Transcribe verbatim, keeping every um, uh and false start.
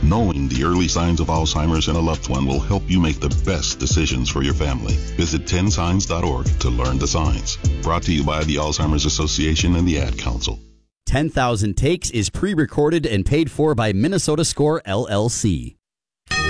Knowing the early signs of Alzheimer's in a loved one will help you make the best decisions for your family. Visit ten signs dot org to learn the signs. Brought to you by the Alzheimer's Association and the Ad Council. ten thousand Takes is pre-recorded and paid for by Minnesota Score, L L C.